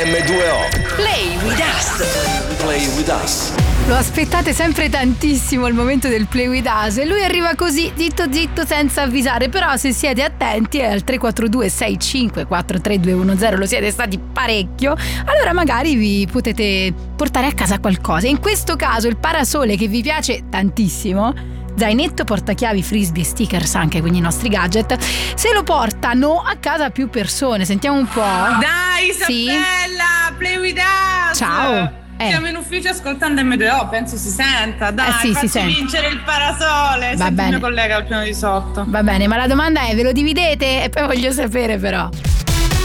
M2O. Play with us. Play with us. Lo aspettate sempre tantissimo il momento del Play with us e lui arriva così, zitto zitto, senza avvisare. Però se siete attenti al 342 65 43210 lo siete stati parecchio, allora magari vi potete portare a casa qualcosa. In questo caso il parasole, che vi piace tantissimo, zainetto, portachiavi, frisbee, stickers anche, quindi i nostri gadget, se lo portano a casa più persone. Sentiamo un po'. Dai Isabella, sì? Play with us. Ciao. Siamo in ufficio ascoltando M2O, penso si senta. Dai, sì, facci si sente. vincere il parasole. Va Senti bene. il mio collega al piano di sotto. Va bene, ma la domanda è: ve lo dividete? E poi voglio sapere però.